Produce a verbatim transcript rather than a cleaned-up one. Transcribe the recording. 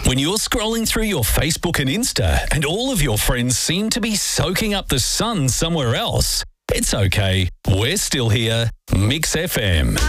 When you're scrolling through your Facebook and Insta and all of your friends seem to be soaking up the sun somewhere else, it's okay. We're still here. Mix F M.